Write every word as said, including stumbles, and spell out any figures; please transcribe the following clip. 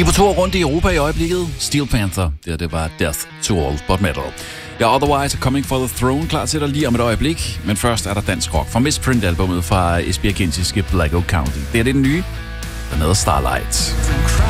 De er på tur rundt i Europa i øjeblikket. Steel Panther, det, det var Death to All But Metal. Ja, Otherwise er Coming for the Throne klar til dig lige om et øjeblik. Men først er der dansk rock fra Misprint-albummet fra esbjergensiske Black Oak County. Det er det nye, der hedder Starlight.